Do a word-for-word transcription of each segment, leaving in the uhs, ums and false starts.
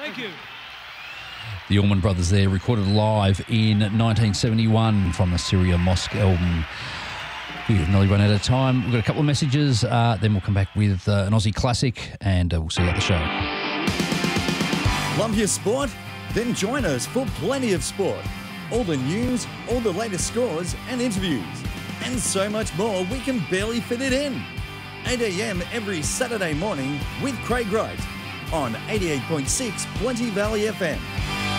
Thank you. The Allman Brothers there, recorded live in nineteen seventy-one from the Syria Mosque album. We've nearly run out of time. We've got a couple of messages, uh, then we'll come back with uh, an Aussie classic, and uh, we'll see you at the show. Love your sport? Then join us for plenty of sport. All the news, all the latest scores and interviews, and so much more we can barely fit it in. eight a m every Saturday morning with Craig Wright on eighty-eight point six Plenty Valley F M.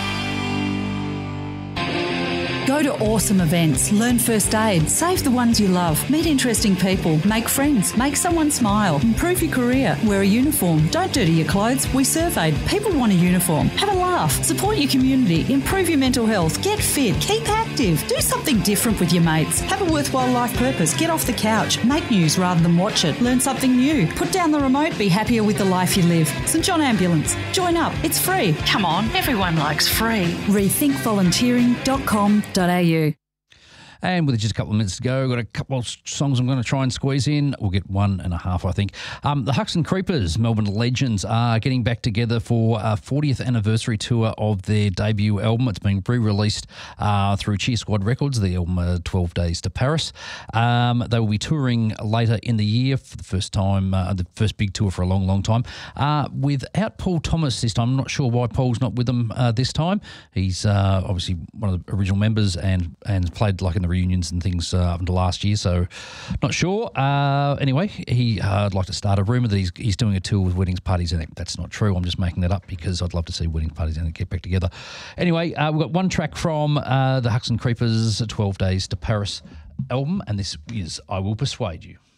Go to awesome events, learn first aid, save the ones you love, meet interesting people, make friends, make someone smile, improve your career, wear a uniform, don't dirty your clothes. We surveyed. People want a uniform. Have a laugh, support your community, improve your mental health, get fit, keep active, do something different with your mates, have a worthwhile life purpose, get off the couch, make news rather than watch it, learn something new, put down the remote, be happier with the life you live. St John Ambulance. Join up. It's free. Come on, everyone likes free. rethink volunteering dot com dot a u. And with just a couple of minutes to go, I've got a couple of songs I'm going to try and squeeze in. We'll get one and a half, I think. Um, the Huxton Creepers, Melbourne legends, are getting back together for a fortieth anniversary tour of their debut album. It's being re-released uh, through Cheer Squad Records, the album uh, twelve Days to Paris. Um, they will be touring later in the year for the first time, uh, the first big tour for a long, long time. Uh, without Paul Thomas this time. I'm not sure why Paul's not with them uh, this time. He's uh, obviously one of the original members and, and played like in the reunions and things uh, up until last year, so not sure. Uh, anyway, he uh, I'd like to start a rumour that he's, he's doing a tour with Weddings, Parties and that's not true. I'm just making that up because I'd love to see Weddings, Parties and get back together. Anyway, uh, we've got one track from uh, the Huxton Creepers' twelve Days to Paris album, and this is I Will Persuade You.